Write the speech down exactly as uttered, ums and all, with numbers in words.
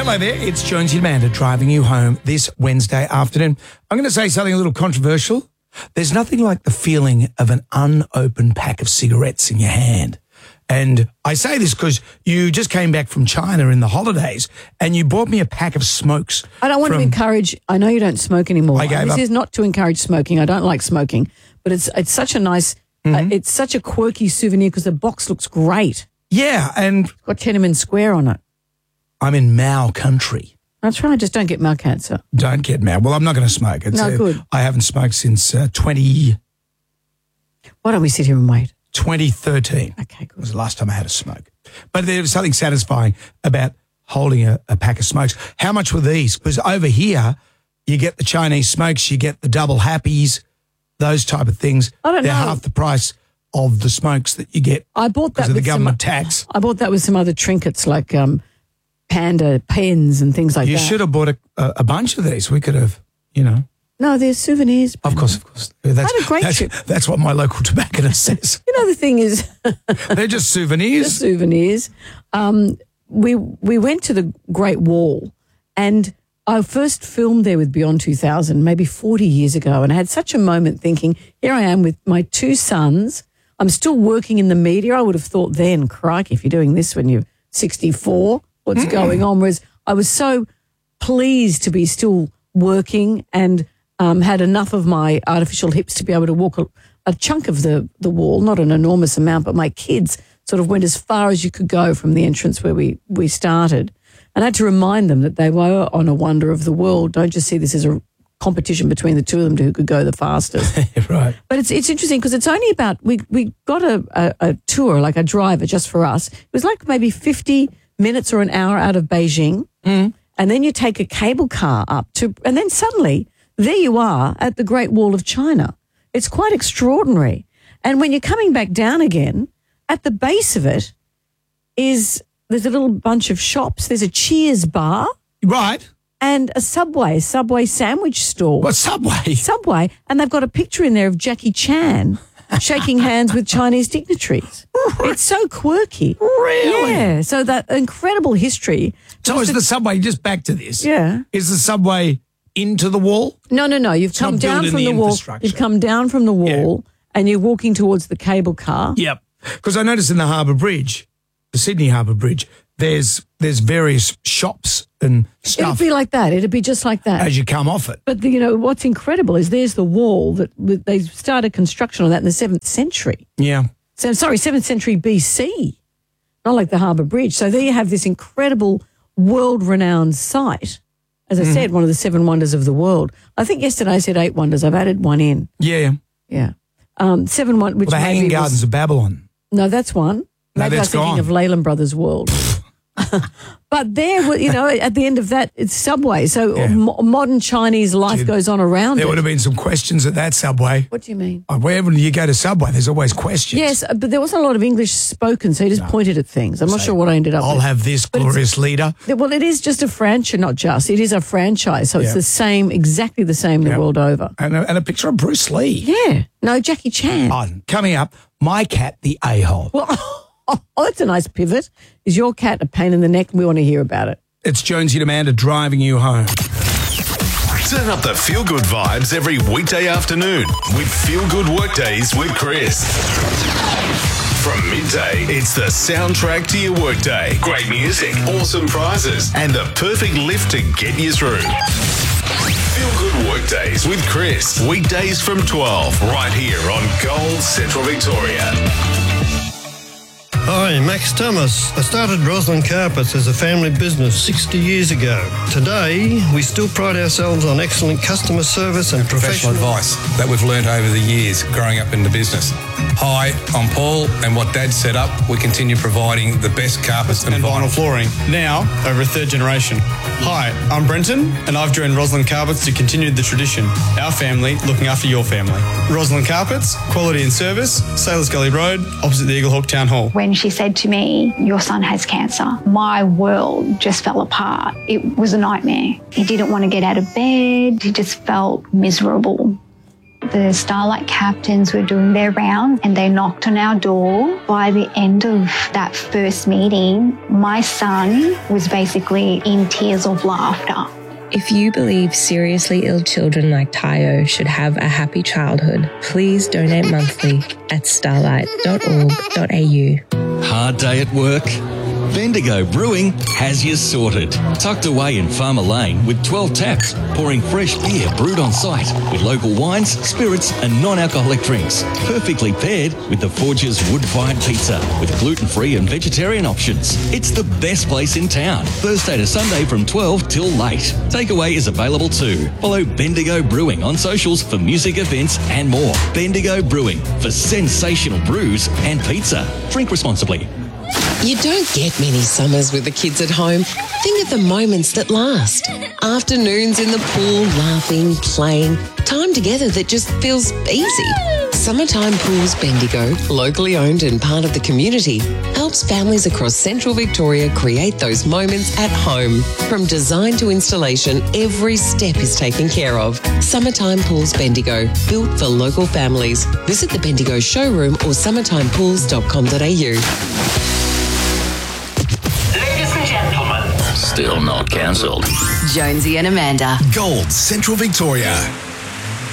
Hello there, it's Jonesy and Amanda driving you home this Wednesday afternoon. I'm going to say something a little controversial. There's nothing like the feeling of an unopened pack of cigarettes in your hand. And I say this because you just came back from China in the holidays and you bought me a pack of smokes. I don't want from, to encourage, I know you don't smoke anymore. I gave this up. is not to encourage smoking. I don't like smoking, but it's it's such a nice, mm-hmm. uh, it's such a quirky souvenir because the box looks great. Yeah, and It's got Tiananmen Square on it. I'm in Mao country. That's right, just don't get mouth cancer. Don't get mad. Well, I'm not going to smoke. It's, No, uh, good. I haven't smoked since uh, twenty, Why don't we sit here and wait? twenty thirteen. Okay, good. Was the last time I had a smoke. But there was something satisfying about holding a, a pack of smokes. How much were these? Because over here, you get the Chinese smokes, you get the double happies, those type of things. I don't They're know. half the price of the smokes that you get I bought that because of the with some- government tax. I bought that with some other trinkets like um, panda pens and things like You that. should have bought a, a, a bunch of these. We could have, you know. No, they're souvenirs. Of course, of course. That's, had a great that's, trip. that's what my local tobacconist says. You know, the thing is, They're just souvenirs. the souvenirs. Um, we we went to the Great Wall, and I first filmed there with Beyond two thousand, maybe forty years ago, and I had such a moment thinking, here I am with my two sons. I'm still working in the media. I would have thought then, crikey, if you're doing this when you're sixty-four, what's Mm. going on? Whereas I was so pleased to be still working and um, had enough of my artificial hips to be able to walk a, a chunk of the, the wall, not an enormous amount, but my kids sort of went as far as you could go from the entrance where we, we started. And I had to remind them that they were on a wonder of the world. Don't just see this as a competition between the two of them to who could go the fastest. Right. But it's it's interesting because it's only about, we, we got a, a, a tour, like a driver just for us. It was like maybe fifty minutes or an hour out of Beijing. Mm. And then you take a cable car up to, and then suddenly there you are at the Great Wall of China. It's quite extraordinary. And when you're coming back down again, at the base of it is, there's a little bunch of shops. There's a Cheers bar Right. and a Subway, Subway sandwich store. What, Subway? Subway, and they've got a picture in there of Jackie Chan shaking hands with Chinese dignitaries. It's so quirky. Really? Yeah. So that incredible history. So is the Subway, just back to this, Yeah. is the Subway into the wall? No, no, no. You've come not down building from the the, wall. infrastructure. You've come down from the wall and you're walking towards the cable car. Yep. Because I noticed in the Harbour Bridge, the Sydney Harbour Bridge, there's there's various shops and It'd stuff be like that. It'd be just like that. as you come off it. But, the, you know, what's incredible is there's the wall that they started construction on that in the seventh century. Yeah. So, sorry, seventh century B C, not like the Harbour Bridge. So there you have this incredible world-renowned site. As I Mm-hmm. said, one of the seven wonders of the world. I think yesterday I said eight wonders. I've added one in. Yeah. Yeah. Um, seven one, which Well, the Hanging maybe Gardens was, of Babylon. no, that's one. No, Maybe I was that's thinking gone. of Leyland Brothers World. But there, you know, at the end of that, it's Subway. So Yeah. mo- modern Chinese life Dude, goes on around There it. would have been some questions at that Subway. What do you mean? Uh, Wherever you go to Subway, there's always questions. Yes, uh, but there wasn't a lot of English spoken, so he just pointed at things. I'm not Say, sure what I ended up I'll with. have this But it's- glorious leader. Well, it is just a franchise, not just. It is a franchise, so it's Yeah. the same, exactly the same the Yeah. world over. And a, and a picture of Bruce Lee. Yeah. No, Jackie Chan. Oh, coming up, my cat, the a-hole. Well, oh, that's a nice pivot. Is your cat a pain in the neck? We want to hear about it. It's Jonesy and Amanda driving you home. Turn up the feel-good vibes every weekday afternoon with Feel Good Workdays with Chris. From midday, it's the soundtrack to your workday. Great music, awesome prizes, and the perfect lift to get you through. Feel Good Workdays with Chris. Weekdays from twelve, right here on Gold Central Victoria. Hi, Max Thomas. I started Roslyn Carpets as a family business sixty years ago. Today, we still pride ourselves on excellent customer service and Professional professional... advice that we've learned over the years growing up in the business. Hi, I'm Paul, and what Dad set up, we continue providing the best carpets and, and vinyl flooring, now over a third generation. Hi, I'm Brenton, and I've joined Roslyn Carpets to continue the tradition. Our family looking after your family. Roslyn Carpets, quality and service, Sailors Gully Road, opposite the Eaglehawk Town Hall. When she said to me, your son has cancer, my world just fell apart. It was a nightmare. He didn't want to get out of bed. He just felt miserable. The Starlight captains were doing their rounds and they knocked on our door. By the end of that first meeting, my son was basically in tears of laughter. If you believe seriously ill children like Tayo should have a happy childhood, please donate monthly at starlight dot org dot a u. Hard day at work? Bendigo Brewing has you sorted. Tucked away in Farmer Lane with twelve taps, pouring fresh beer brewed on site with local wines, spirits and non-alcoholic drinks. Perfectly paired with the Forge's wood-fired pizza with gluten-free and vegetarian options. It's the best place in town. Thursday to Sunday from twelve till late. Takeaway is available too. Follow Bendigo Brewing on socials for music events and more. Bendigo Brewing for sensational brews and pizza. Drink responsibly. You don't get many summers with the kids at home. Think of the moments that last. Afternoons in the pool, laughing, playing. Time together that just feels easy. Summertime Pools Bendigo, locally owned and part of the community, helps families across central Victoria create those moments at home. From design to installation, every step is taken care of. Summertime Pools Bendigo, built for local families. Visit the Bendigo showroom or summertime pools dot com dot a u. Still not cancelled. Jonesy and Amanda. Gold Central Victoria.